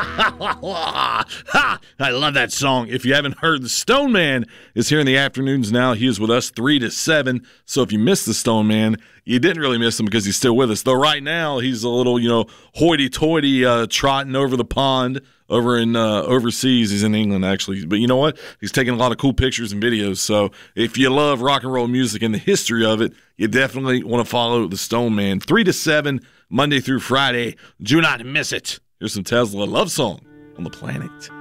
I love that song. If you haven't heard, the Stone Man is here in the afternoons now. He is with us 3 to 7. So if you missed the Stone Man, you didn't really miss him because he's still with us. Though right now he's a little, hoity-toity trotting over the pond over in overseas. He's in England, actually. But you know what? He's taking a lot of cool pictures and videos. So if you love rock and roll music and the history of it, you definitely want to follow the Stone Man. 3 to 7, Monday through Friday. Do not miss it. Here's some Tesla love song on the planet.